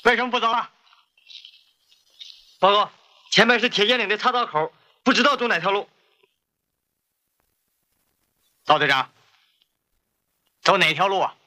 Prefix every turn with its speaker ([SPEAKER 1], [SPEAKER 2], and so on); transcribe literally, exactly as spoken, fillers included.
[SPEAKER 1] 为什么不走了？
[SPEAKER 2] 报告，前面是铁剑岭的岔道口，不知道走哪条路。
[SPEAKER 1] 赵队长，走哪条路啊？